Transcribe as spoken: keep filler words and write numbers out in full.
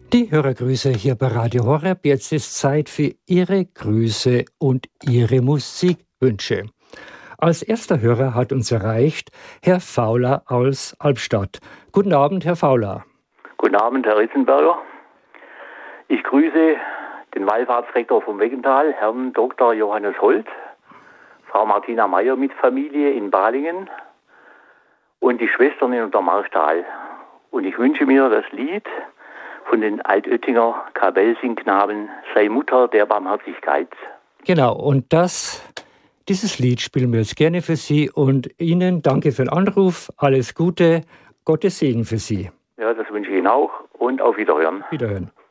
Die Hörergrüße hier bei Radio Horeb. Jetzt ist Zeit für Ihre Grüße und Ihre Musikwünsche. Als erster Hörer hat uns erreicht Herr Fauler aus Albstadt. Guten Abend, Herr Fauler. Guten Abend, Herr Ritzenberger. Ich grüße den Wallfahrtsrektor vom Weggental, Herrn Doktor Johannes Holt, Frau Martina Meyer mit Familie in Balingen und die Schwestern in Untermarchtal. Und ich wünsche mir das Lied von den Altöttinger Kabelsingknaben, Sei Mutter der Barmherzigkeit. Genau, und das, dieses Lied spielen wir jetzt gerne für Sie und Ihnen danke für den Anruf, alles Gute, Gottes Segen für Sie. Ja, das wünsche ich Ihnen auch und auf Wiederhören. Wiederhören.